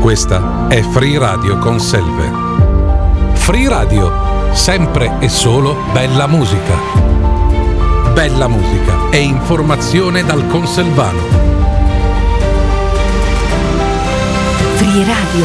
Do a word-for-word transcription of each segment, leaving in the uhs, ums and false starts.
Questa è Free Radio con Selver. Free Radio, sempre e solo bella musica. Bella musica e informazione dal Conselvano. Free Radio.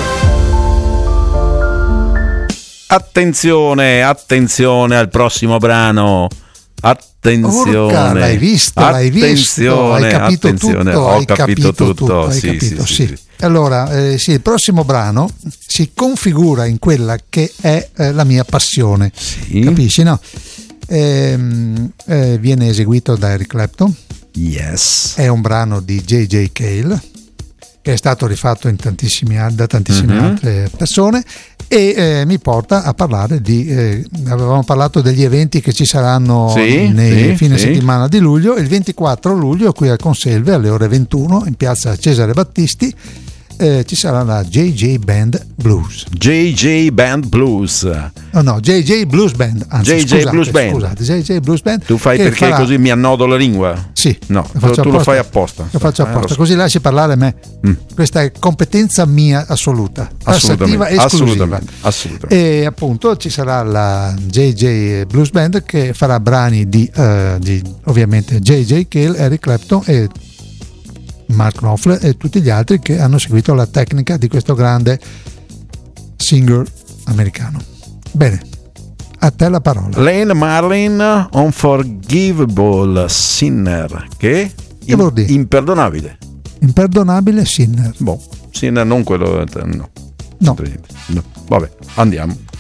Attenzione, attenzione al prossimo brano. Attenzione. Orca, l'hai visto, l'hai visto, hai capito attenzione. tutto, Ho hai capito, capito tutto, tutto, hai sì, capito, sì, sì. sì, sì. Allora, eh, sì, il prossimo brano si configura in quella che è eh, la mia passione, Sì. capisci, no? Ehm, eh, viene eseguito da Eric Clapton, Yes. è un brano di J J Cale che è stato rifatto in tantissimi, da tantissime Mhm. altre persone e eh, mi porta a parlare di eh, avevamo parlato degli eventi che ci saranno Sì, nei sì, fine sì. settimana di luglio. Il ventiquattro luglio qui al Conselve alle ore ventuno in piazza Cesare Battisti eh, ci sarà la J J Band Blues. J J Band Blues. Oh no, J J Blues Band, anzi, J J scusate, Blues Band. scusate, J J Blues Band. Tu fai che perché farà- così mi annodo la lingua? Sì, No, lo faccio tu lo apposta. fai apposta. Lo faccio Eh, apposta, lo so. così lasci parlare a me. Mm. Questa è competenza mia assoluta, tassativa Assolutamente, esclusiva. assolutamente, assolutamente. E appunto ci sarà la J J Blues Band che farà brani di, eh, di ovviamente J J Cale, Eric Clapton e Mark Knopfler e tutti gli altri che hanno seguito la tecnica di questo grande singer americano. Bene, a te la parola. Lane Marlin, Unforgivable Sinner, che Che vuol dire? imperdonabile. Imperdonabile Sinner. Boh, Sinner non quello, no. No. No. Vabbè, andiamo.